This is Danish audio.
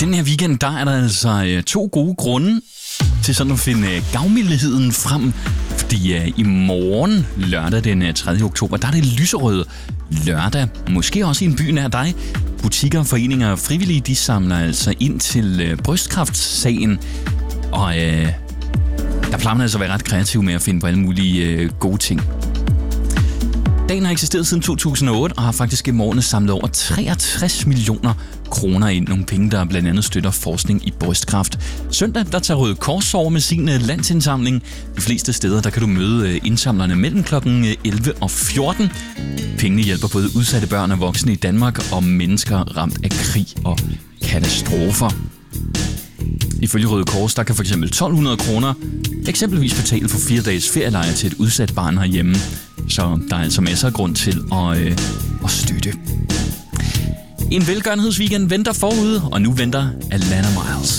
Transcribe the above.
Den her weekend, der er der altså 2 gode grunde til sådan at finde gavmildheden frem. Fordi i morgen, lørdag den 3. oktober, der er det lyserød lørdag. Måske også i en by nær dig. Butikker, foreninger og frivillige, de samler altså ind til brystkræftsagen. Og der plejer man altså at være ret kreativ med at finde på alle mulige gode ting. Dagen har eksisteret siden 2008 og har faktisk i morgen samlet over 63 millioner kroner ind. Nogle penge, der blandt andet støtter forskning i brystkræft. Søndag, der tager Røde Kors over med sin landsindsamling. De fleste steder, der kan du møde indsamlerne mellem kl. 11 og 14. Pengene hjælper både udsatte børn og voksne i Danmark og mennesker ramt af krig og katastrofer. Ifølge Røde Kors, der kan f.eks. 1.200 kroner eksempelvis betale for 4 dages ferielejre til et udsat barn herhjemme. Så der er altså masser af grund til at støtte. En velgørenhedsweekend venter forud, og nu venter Atlanta Miles.